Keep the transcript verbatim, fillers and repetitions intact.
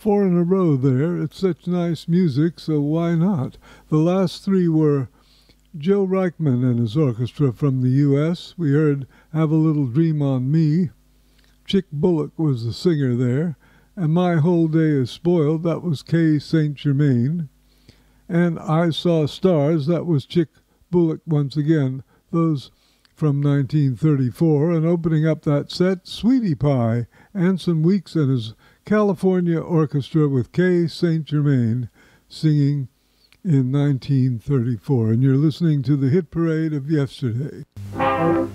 four in a row there. It's such nice music, so why not? The last three were Joe Reichman and his orchestra from the U S. We heard Have a Little Dream on Me. Chick Bullock was the singer there. And My Whole Day is Spoiled, that was Kay Saint Germain. And I Saw Stars, that was Chick Bullock once again, those from nineteen thirty-four. And opening up that set, Sweetie Pie, Anson Weeks and his California Orchestra with Kay Saint Germain singing in nineteen thirty-four. And you're listening to the hit parade of yesterday.